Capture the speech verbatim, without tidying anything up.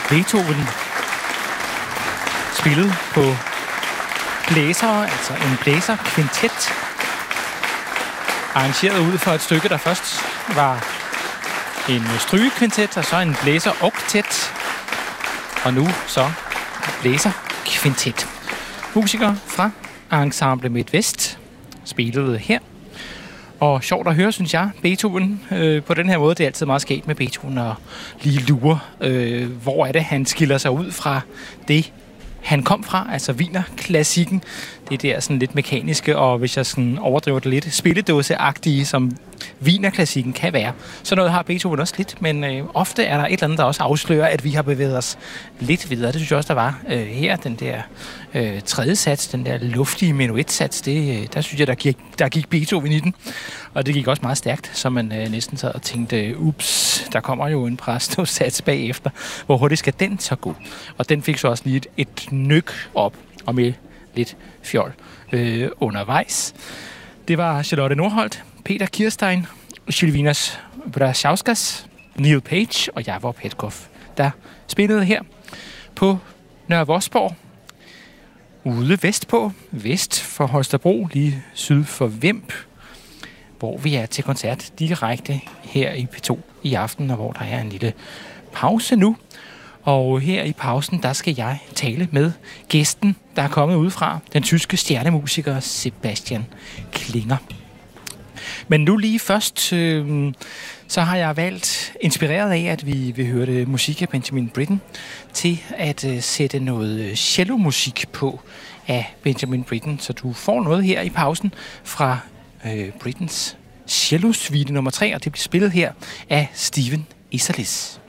Beethoven spillet på blæsere, altså en blæserkvintet, arrangeret ud for et stykke, der først var en strygekvintet, og så en blæseroktet, og nu så blæserkvintet. Musikere fra Ensemble Midtvest spillede her. Og sjovt at høre, synes jeg, Beethoven øh, på den her måde. Det er altid meget skægt med Beethoven og lige lure, øh, hvor er det, han skiller sig ud fra det, han kom fra, altså Wienerklassikken. Det er der sådan lidt mekaniske, og hvis jeg sådan overdriver det lidt, spilledåseagtige, som Wienerklassikken kan være. Så noget har Beethoven også lidt, men øh, ofte er der et eller andet, der også afslører, at vi har bevæget os lidt videre. Det synes jeg også, der var øh, her, den der øh, tredje sats, den der luftige menuetsats, det, øh, der synes jeg, der gik, der gik Beethoven i den. Og det gik også meget stærkt, så man øh, næsten sad og tænkte, ups, der kommer jo en præsto-sats bagefter. Hvor hurtigt skal den så gå? Og den fik så også lige et, et nyk op, og med lidt fjol øh, undervejs. Det var Charlotte Nordholt, Peter Kirstein, Sylvinas Brazauskas, Neil Page og Javor Petkov, der spillede her på Nørre Vosborg, ude vestpå, vest for Holstebro, lige syd for Vemb, hvor vi er til koncert direkte her i P to i aften, og hvor der er en lille pause nu. Og her i pausen, der skal jeg tale med gæsten, der er kommet udefra, den tyske stjernemusiker Sebastian Klinger. Men nu lige først, øh, så har jeg valgt, inspireret af, at vi vil høre det musik af Benjamin Britten, til at øh, sætte noget cellomusik på af Benjamin Britten. Så du får noget her i pausen fra øh, Brittens cellosuite nummer tre, og det bliver spillet her af Stephen Isserlis.